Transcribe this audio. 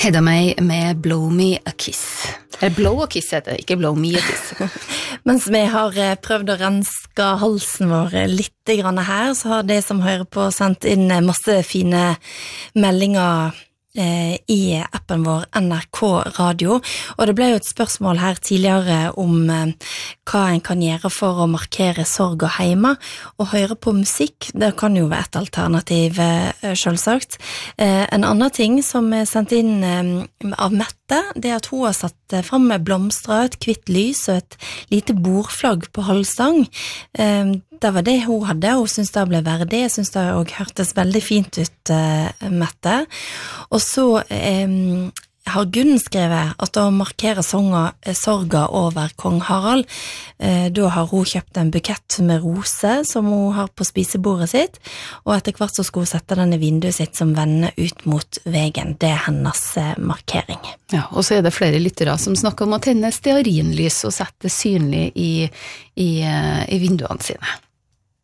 Hedda meg med Blow Me a Kiss. Blow a Kiss heter det, ikke Blow Me a Kiss. Mens vi har prøvd å renske halsen vår litt grann her, så har de som hører på sendt inn masse fine meldinger i appen vår NRK Radio, og det ble jo et spørsmål her tidligere om hva en kan gjøre for å markere sorg og heima, og høre på musikk, det kan jo være et alternativ selvsagt. En annen ting som er sendt inn av Mette, det er at hun har satt frem med blomster, et kvitt lys og et lite bordflagg på halvstang. Det var det hun hadde, og hun synes det ble verdig. Jeg synes det også hørtes veldig fint ut, Mette. Og så har Gunn skrevet at å markere sorga over kong Harald, da har hun kjøpt en bukett med rose som hun har på spisebordet sitt, og etter hvert så skulle hun sette den i vinduet sitt som vender ut mot vegen. Det er hennes markering. Ja, og så er det flere lyttere som snakker om å tenne stearinlys og sette det synlig i vinduene sine.